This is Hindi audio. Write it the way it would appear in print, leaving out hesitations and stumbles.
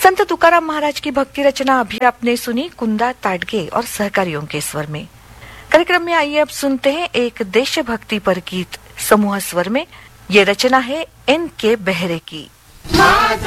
संत तुकाराम महाराज की भक्ति रचना अभी आपने सुनी कुंदा ताडगे और सहकारियों के स्वर में। कार्यक्रम में आइए अब सुनते हैं एक देशभक्ति पर गीत समूह स्वर में। ये रचना है N.K. बेहरे की।